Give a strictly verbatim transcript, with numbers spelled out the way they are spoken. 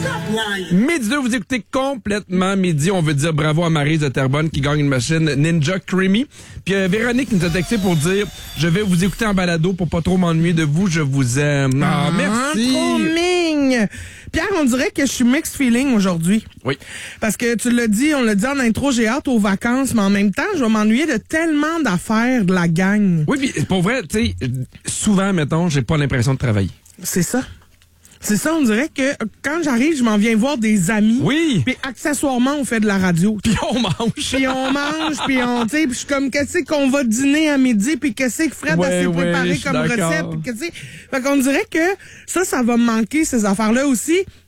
Midi deux, vous écoutez complètement Midi. On veut dire bravo à Maryse de Terrebonne qui gagne une machine Ninja Creamy. Puis euh, Véronique nous a texté pour dire « Je vais vous écouter en balado pour pas trop m'ennuyer de vous. Je vous aime. » Ah, merci. Trop mignon. Pierre, on dirait que je suis mixed feeling aujourd'hui. Oui. Parce que tu l'as dit, on l'a dit en intro, j'ai hâte aux vacances, mais en même temps, je vais m'ennuyer de tellement d'affaires de la gang. Oui, puis pour vrai, tu sais, souvent, mettons, j'ai pas l'impression de travailler. C'est ça. C'est ça, on dirait que quand j'arrive, je m'en viens voir des amis. Oui. Puis accessoirement, on fait de la radio. Puis on mange. Puis on mange, puis on, tu sais, puis je suis comme, qu'est-ce qu'on va dîner à midi, puis qu'est-ce que Fred ouais, a s'est ouais, préparé comme d'accord. recette, puis qu'est-ce que... Fait qu'on dirait que ça, ça va me manquer, ces affaires-là aussi.